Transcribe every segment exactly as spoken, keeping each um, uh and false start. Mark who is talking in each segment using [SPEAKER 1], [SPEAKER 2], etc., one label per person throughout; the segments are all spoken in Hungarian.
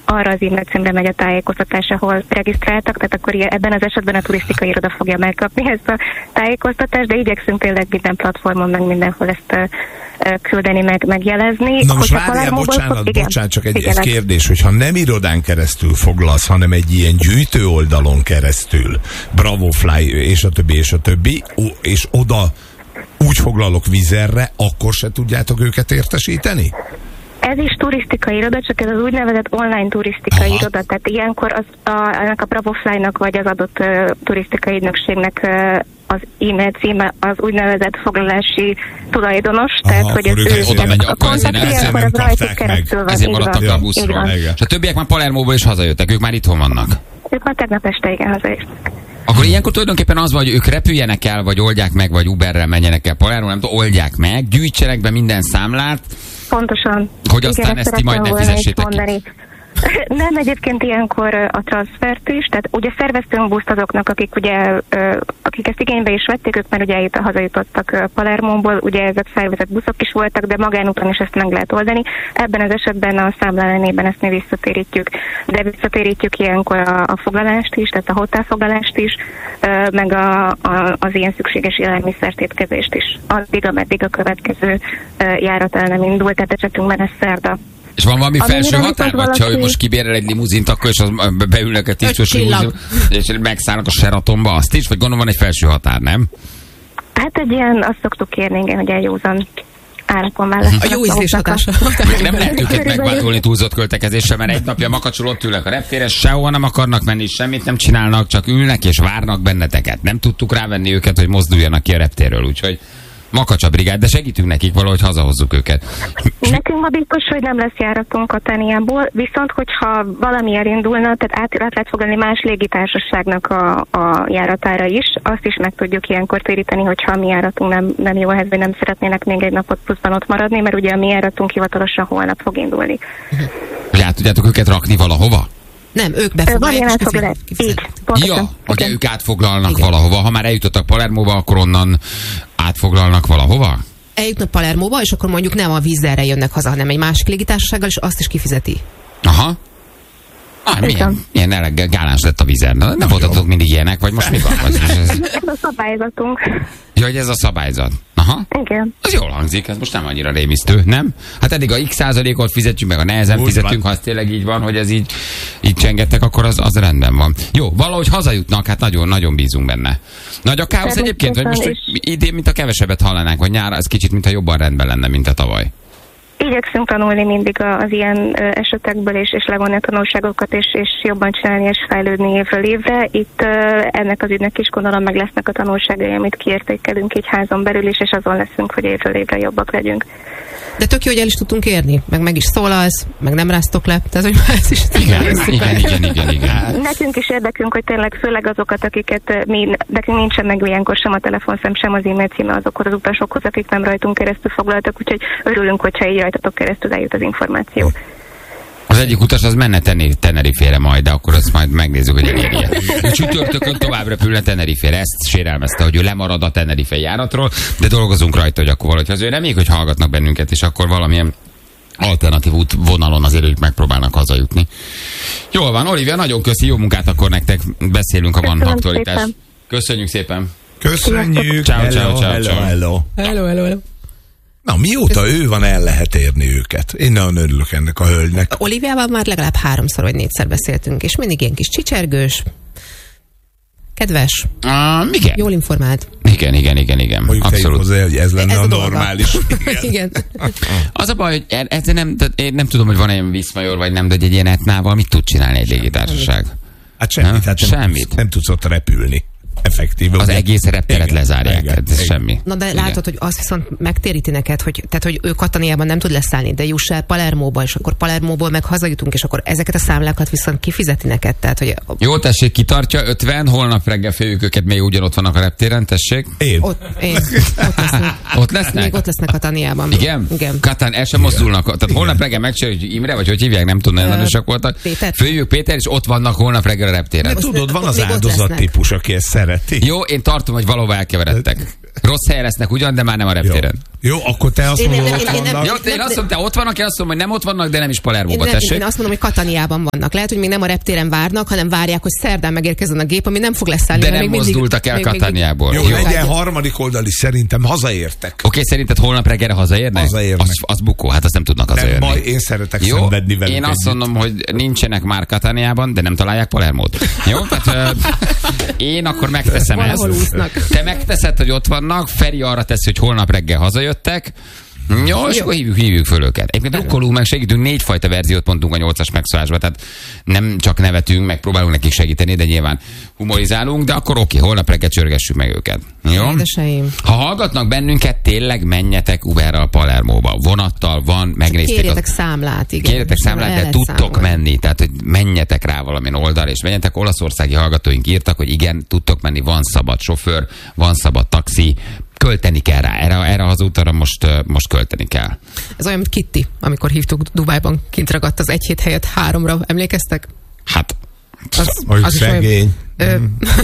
[SPEAKER 1] arra az e-mail címre megy a tájékoztatás, ahol regisztráltak, tehát akkor ilyen, ebben az esetben a turisztikai iroda fogja megkapni ezt a tájékoztatást, de igyekszünk tényleg minden platformon, meg mindenhol ezt uh, uh, küldeni, meg megjelezni.
[SPEAKER 2] Na most várjál, bocsánat, fog, bocsánat, csak egy, egy kérdés, hogyha nem irodán keresztül foglalsz, hanem egy ilyen gyűjtő oldalon keresztül, Bravofly és a többi, és a többi, és oda úgy foglalok Wizzairre, akkor se tudjátok őket értesíteni?
[SPEAKER 1] Ez is turisztikai iroda, csak ez az úgynevezett online turisztikai Aha. iroda, tehát ilyenkor az, a, ennek a Bravofly-nak vagy az adott uh, turisztikai ügynökségnek uh, az e-mail címe az úgynevezett foglalási tulajdonos, Aha, tehát hogy ez ő
[SPEAKER 3] oda megy, akkor ezért
[SPEAKER 2] nem, nem kapták meg.
[SPEAKER 3] Ezért maradtak a buszról. És a többiek már Palermóból is hazajöttek, ők már itthon vannak.
[SPEAKER 1] Ők már tegnap este igen hazajöttek.
[SPEAKER 3] Akkor ilyenkor tulajdonképpen az, hogy ők repüljenek el, vagy oldják meg, vagy Uberrel menjenek el Palermo, nem tudom, oldják meg, gyűjtsenek be minden számlát.
[SPEAKER 1] Pontosan.
[SPEAKER 3] Hogy aztán igen, ezt ti majd ne fizessétek ki.
[SPEAKER 1] Nem, egyébként ilyenkor a transfert is, tehát ugye szerveztünk buszt azoknak, akik ugye, akik ezt igénybe is vették, ők már ugye itt hazajutottak Palermóból, ugye ezek szervezett buszok is voltak, de magánúton is ezt meg lehet oldani. Ebben az esetben a számla ellenében ezt mi visszatérítjük, de visszatérítjük ilyenkor a, a foglalást is, tehát a hotelfoglalást is, meg a, a, az ilyen szükséges élelmiszert étkezést is. Addig, ameddig a következő járat el nem indult, tehát esetünkben ez szerda.
[SPEAKER 3] És van valami felső határ, vagy ha ő most kibérel egy limuzint, akkor és az beülnek a tisztos limuzin, és megszállnak a Sheratonba, azt is? Vagy gondolom van egy felső határ, nem?
[SPEAKER 1] Hát egy ilyen, azt szoktuk kérni, igen, hogy eljózan árakon mellett.
[SPEAKER 4] A jó ízlés hatása.
[SPEAKER 3] Nem lehet őket megváltolni túlzott költekezéssel, mert egy napja makacsul ott ülnek a reptéren, sehol nem akarnak menni, semmit nem csinálnak, csak ülnek és várnak benneteket. Nem tudtuk rávenni őket, hogy mozduljanak ki a reptérről, úgyhogy Makacsa brigád, de segítünk nekik valahogy hazahozzuk őket.
[SPEAKER 1] Nekünk ma biztos, hogy nem lesz járatunk Katániából, viszont hogyha valami elindulna, tehát át, át lehet fogadni más légitársaságnak a, a járatára is, azt is meg tudjuk ilyenkor téríteni, hogyha a mi járatunk nem, nem jó helyzetben, nem szeretnének még egy napot pluszban ott maradni, mert ugye a mi járatunk hivatalosan holnap fog indulni.
[SPEAKER 3] Hogy át tudjátok őket rakni valahova?
[SPEAKER 4] Nem, ők befoglalják, és
[SPEAKER 1] így,
[SPEAKER 3] ja, hogy ők átfoglalnak igen. valahova. Ha már eljutottak Palermóba, akkor onnan átfoglalnak valahova?
[SPEAKER 4] Eljutnak Palermóba, és akkor mondjuk nem a Wizzairre jönnek haza, hanem egy másik légitársasággal, és azt is kifizeti.
[SPEAKER 3] Aha. Ah, milyen, milyen eleggel gáláns lett a Wizzair. Nem no, voltatok mindig ilyenek, vagy most mi van? Vagy
[SPEAKER 1] ez... ez a szabályzatunk.
[SPEAKER 3] Ja, hogy ez a szabályzat. Aha.
[SPEAKER 1] Igen.
[SPEAKER 3] Az jól hangzik, ez most nem annyira rémisztő, nem? Hát eddig a X százalékot fizetjük, meg a nehezen Úgy fizetünk, van. Ha az tényleg így van, hogy ez így, így csengettek, akkor az, az rendben van. Jó, valahogy hazajutnak, hát nagyon-nagyon bízunk benne. Nagy a káosz egyébként, hogy most idén, mint a kevesebbet hallanánk, vagy nyára, ez kicsit, mintha jobban rendben lenne, mint a tavaly.
[SPEAKER 1] Igyekszünk tanulni mindig az ilyen esetekből, és, és levonni a tanulságokat, és, és jobban csinálni, és fejlődni évről évre. Itt ennek az ügynek is gondolom meg lesznek a tanulságai, amit kiértékelünk így házon belül is, és azon leszünk, hogy évről évre jobbak legyünk.
[SPEAKER 4] De tök jó, hogy el is tudtunk érni, meg meg is szólalsz, meg nem ráztok le, tehát hogy már ez is...
[SPEAKER 3] Igen, igen, igen, igen, igen.
[SPEAKER 1] Nekünk is érdekünk, hogy tényleg főleg azokat, akiket mi, nekünk nincsen meg ilyenkor sem a telefonszám, sem az e-mail címe azokhoz az utasokhoz, akik nem rajtunk keresztül foglaltak, úgyhogy örülünk, hogyha így rajtatok keresztül eljut az információ.
[SPEAKER 3] Az egyik utas az menne Tenerifére majd, de akkor azt majd megnézzük, hogy elérje. Csütörtökön tovább repülne Tenerifére. Ezt sérelmezte, hogy ő lemarad a Tenerife járatról, de dolgozunk rajta, hogy akkor valahogy az ő reméljük, hogy hallgatnak bennünket, és akkor valamilyen alternatív út vonalon azért ők megpróbálnak hazajutni. Jól van, Olivia, nagyon köszi, jó munkát akkor nektek. Beszélünk, ha van aktualitás. Köszönjük szépen.
[SPEAKER 2] Köszönjük.
[SPEAKER 3] Ciao, ciao, ciao,
[SPEAKER 2] hello, hello.
[SPEAKER 4] Hello, hello, hello.
[SPEAKER 2] Na, mióta ő van, el lehet érni őket. Én nagyon örülök ennek a hölgynek.
[SPEAKER 4] Oliviával már legalább háromszor vagy négyszer beszéltünk, és mindig ilyen kis csicsergős, kedves,
[SPEAKER 3] uh, igen.
[SPEAKER 4] jól informált.
[SPEAKER 3] Igen, igen, igen, igen.
[SPEAKER 2] Mondjuk abszolút. Hozzá, hogy ez lenne ez a, a normális.
[SPEAKER 4] Igen. igen.
[SPEAKER 3] Az a baj, hogy ez nem, én nem tudom, hogy van egy Viszmajor, vagy nem, de egy ilyen etnával mit tud csinálni egy légitársaság?
[SPEAKER 2] Hát semmit. Hát nem,
[SPEAKER 3] semmit.
[SPEAKER 2] Nem tudsz ott repülni. Effektíve.
[SPEAKER 3] Az ugye? Egész repteret igen, lezárják, igen, ez igen. semmi.
[SPEAKER 4] Na de
[SPEAKER 3] igen.
[SPEAKER 4] látod, hogy azt viszont megtéríti neked, hogy, tehát, hogy ő Katániában nem tud leszállni, de juss el Palermóba, és akkor Palermóból meg hazajutunk, és akkor ezeket a számlákat viszont kifizeti neked. Tehát, hogy...
[SPEAKER 3] Jó, tessék, kitartja, ötven, holnap reggel féljük őket, még ugyanott vannak a reptéren, tessék.
[SPEAKER 2] Én.
[SPEAKER 4] Ott, én. Ott lesznek.
[SPEAKER 3] Ott lesznek?
[SPEAKER 4] Még ott lesznek Katániában.
[SPEAKER 3] Igen?
[SPEAKER 4] Igen.
[SPEAKER 3] Katán, el sem mozdulnak. Tehát igen. holnap reggel megcsináljuk, hogy Imre, vagy hogy hívják, nem tudom, nagyon sok voltak.
[SPEAKER 4] Péter.
[SPEAKER 3] Följük Péter, és ott vannak holnap reggel a reptéren.
[SPEAKER 2] Tudod, van az áldozat típus, aki ezt szereti.
[SPEAKER 3] Jó, én tartom, hogy valahol elkeveredtek. Rossz helyen lesznek ugyan, de már nem a reptéren. Jó.
[SPEAKER 2] Jó, akkor te azt mondod, hogy ott vannak.
[SPEAKER 3] Jó, én azt mondom, te ott vannak, én azt mondom, hogy nem ott vannak, de nem is Palermóban,
[SPEAKER 4] tessék. Én azt mondom, hogy Cataniában vannak. Lehet, hogy még nem a reptéren várnak, hanem várják, hogy szerdán megérkezzen a gép, ami nem fog leszállni.
[SPEAKER 3] De nem még mozdultak mindig, el Cataniából.
[SPEAKER 2] Jó, legyen harmadik oldal is, szerintem hazaértek.
[SPEAKER 3] Oké, okay, szerinted holnap reggelre hazaérnek?
[SPEAKER 2] Hazaérnek.
[SPEAKER 3] Az, az bukó, hát azt nem tudnak hazaérni.
[SPEAKER 2] Nem baj, én szeretek
[SPEAKER 3] jó,
[SPEAKER 2] szenvedni velük.
[SPEAKER 3] Én azt együtt. mondom, hogy nincsenek már Cataniában, de nem találják Palermót. Jó? Tehát uh, én akkor megteszem ezt. Te megteszed, hogy ott vannak, Feri arra teszi, hogy holnap reggel hazajöttek. Jó, és akkor hívjuk, hívjuk föl őket. Egyébként rukkolunk meg, segítünk, négyfajta verziót mondtunk a nyolcas megszólásba, tehát nem csak nevetünk, meg próbálunk nekik segíteni, de nyilván humorizálunk, de akkor oké, holnap reggel csörgessük meg őket. Jó?
[SPEAKER 4] Édeseim.
[SPEAKER 3] Ha hallgatnak bennünket, tényleg menjetek Uberral Palermóba. Vonattal van, megnézték.
[SPEAKER 4] Kérjetek
[SPEAKER 3] az...
[SPEAKER 4] számlát, igen.
[SPEAKER 3] Kérjetek számlát, de tudtok számolni. menni, tehát hogy menjetek rá valamilyen oldalra, és menjetek. Olaszországi hallgatóink írtak, hogy igen, tudtok menni, van szabad sofőr, van szabad taxi, költeni kell rá. Erre, erre az útra most, most költeni kell.
[SPEAKER 4] Ez olyan, mint Kitty, amikor hívtuk Dubájban, kint ragadt az egy hét helyett háromra. Emlékeztek?
[SPEAKER 3] Hát,
[SPEAKER 2] az, az szegény.
[SPEAKER 4] Ö...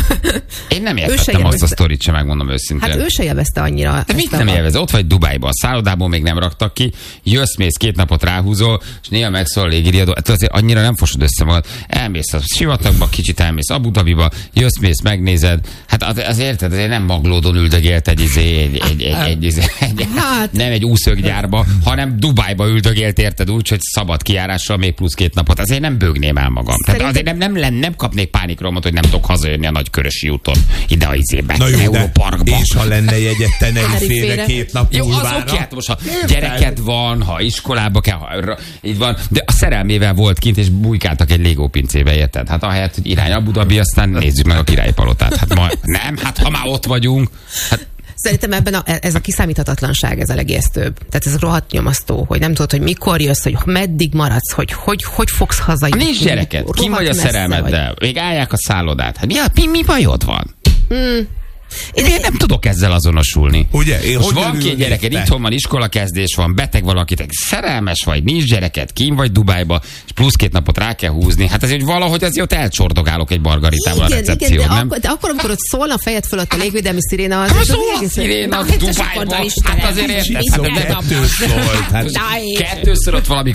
[SPEAKER 3] Én nem értettem azt a sztorit sem, megmondom őszintén.
[SPEAKER 4] Hát ő se élvezte annyira.
[SPEAKER 3] De mit nem élvezte? Ott vagy Dubájban, a szállodából még nem raktak ki, jössz, mész, két napot ráhúzol, és néha megszól a légiriadó. Hát azért annyira nem fosod össze magad. Elmész a sivatagba, kicsit elmész Abu Dhabiba, jössz, mész, megnézed. Hát az, az érted, azért nem Maglódon üldögélt egy, egy, egy, egy, egy, egy, egy hát... nem egy úszöggyárba, hanem Dubájba üldögélt, érted úgy, hogy szabad kijárással még plusz két napot. Azért nem bőgném el magam. Tehát azért nem, nem, nem, nem kapnék pánikromot, hogy nem tudok hazajönni a Nagykörösi úton, ide a izébe, Európarkba.
[SPEAKER 2] És ha lenne jegyet Tenerifére két nap
[SPEAKER 3] jó, az oké, hát most ha gyereket van, ha iskolába kell, ha így van, de a szerelmével volt kint, és bujkáltak egy légópincébe, érted? Hát ahelyett, hogy irány Abu Dhabi, aztán nézzük meg a Királyi Palotát. Hát ma, nem, hát ha már ott vagyunk, hát
[SPEAKER 4] szerintem ebben a, ez a kiszámíthatatlanság, ez a legijesztőbb. Tehát ez rohadt nyomasztó, hogy nem tudod, hogy mikor jössz, hogy meddig maradsz, hogy hogy, hogy fogsz hazajönni.
[SPEAKER 3] Nincs gyereket, ki vagy a szerelmeddel, még állják a szállodát. Hát mi, mi, mi bajod van? Hmm. Én, én nem tudok ezzel azonosulni.
[SPEAKER 2] Ugye? Én
[SPEAKER 3] most van két gyereked, itthon van, iskolakezdés van, beteg valakit, szerelmes vagy, nincs gyereket, kín vagy Dubájba, és plusz két napot rá kell húzni. Hát ezért valahogy azért ott elcsordogálok egy margaritával a recepción,
[SPEAKER 4] igen, de
[SPEAKER 3] nem?
[SPEAKER 4] Akkor, de akkor, amikor ott szólna a fejed fölött a légvédelmi sziréna, az...
[SPEAKER 3] Hát szól a sziréna Dubájba, hát azért érted. Kettőször ott valami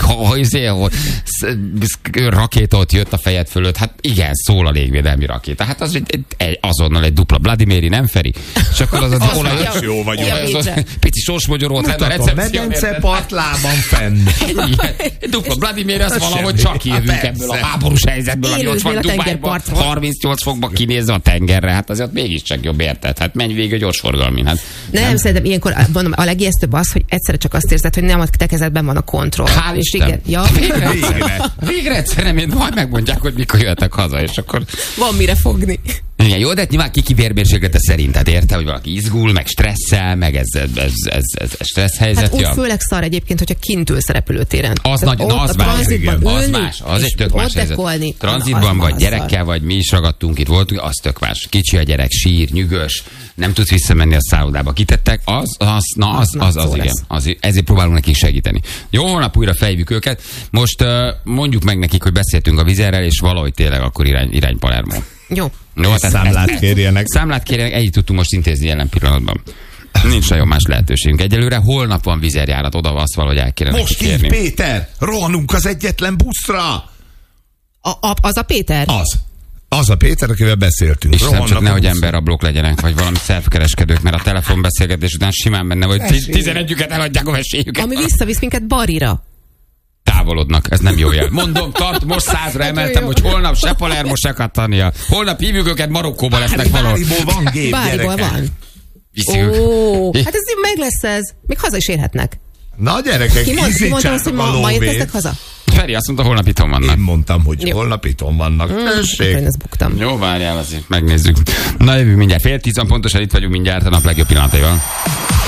[SPEAKER 3] rakéta ott jött a fejed fölött, hát igen, szól a légvédelmi rakéta. Hát az azonnal egy dupla Vladimiri, nem Feri? És akkor az az olajos
[SPEAKER 2] jó vagyok.
[SPEAKER 3] Pici sorsmogyor volt lett a recepció.
[SPEAKER 2] Medence partlában fenn.
[SPEAKER 3] Dupla Vladimir, az valahogy csak jövünk ebből a háborús helyzetből, ami ott van Dubájban, harmincnyolc fokba kinézve a tengerre. Hát azért mégiscsak jobb, érted? Hát menj végig a gyorsforgalmin. Hát,
[SPEAKER 4] nem, nem, szerintem ilyenkor mondom, a legijesztőbb az, hogy egyszerre csak azt érzed, hogy nem a te kezedben van a kontroll.
[SPEAKER 3] Hál' Isten. Ja, végre. Végre. Végre egyszerűen, én majd megmondják, hogy mikor jöhetek haza, és akkor...
[SPEAKER 4] Van mire fogni.
[SPEAKER 3] Igen, jó, de nyilván kiki vérmérséklete szerint, tehát érte, hogy valaki izgul, meg stresszel, meg ez, ez, ez, ez, ez stressz helyzet.
[SPEAKER 4] Hát úgy főleg szar egyébként, hogyha kint ülsz a repülőtéren.
[SPEAKER 3] Az nagy, na, az más, igen, az más, az egy tök más helyzet. Tranzitban vagy, gyerekkel vagy, mi is ragadtunk, itt voltunk, az tök más. Kicsi a gyerek, sír, nyűgös, nem tudsz visszamenni a szállodába. Kitettek, az, az, na, az, az, az, az igen. Az, ezért próbálunk nekik segíteni. Jó, holnap újra fejvük őket. Most uh, mondjuk meg nekik, hogy beszéltünk a Vizerrel, és valahogy tényleg akkor irány, irány Palermo.
[SPEAKER 4] Jó.
[SPEAKER 3] Jó,
[SPEAKER 2] hát számlát ezt, kérjenek.
[SPEAKER 3] Számlát kérjenek, együtt tudtunk most intézni jelen pillanatban. Nincs nagyon más lehetőségünk. Egyelőre holnap van vizerjárat, oda azt valahogy el kéne
[SPEAKER 2] most
[SPEAKER 3] neki kérni.
[SPEAKER 2] Most így, Péter, rohanunk az egyetlen buszra.
[SPEAKER 4] A, a, az a Péter?
[SPEAKER 2] Az. Az a Péter, akivel beszéltünk.
[SPEAKER 3] És nem csak nehogy emberrablók legyenek, vagy valami szervkereskedők, mert a telefonbeszélgetés után simán benne, vagy tizenegyüket eladják a vesélyüket.
[SPEAKER 4] Ami visszavisz minket Barira.
[SPEAKER 3] Távolodnak, ez nem jó jel. Mondom, tart, most százra emeltem, hogy holnap se Palermo, se Catania. Holnap hívjuk őket, Marokkóba lesznek valahol.
[SPEAKER 2] Báriból van gép,
[SPEAKER 4] Báriból van. Ó, hát ez meg lesz ez. Még haza is érhetnek.
[SPEAKER 2] Na gyerekek,
[SPEAKER 4] ízítsátok a lóvét. Ma érkeztek haza?
[SPEAKER 3] Feri azt mondta, holnap itthon vannak.
[SPEAKER 2] Én mondtam, hogy jó. Holnap itthon vannak.
[SPEAKER 4] Mm, én ezt buktam.
[SPEAKER 3] Jó, várjál azért, megnézzük. Na jövünk mindjárt. Fél tízan pontosan itt vagyunk mindjárt a nap legjobb pillanataival.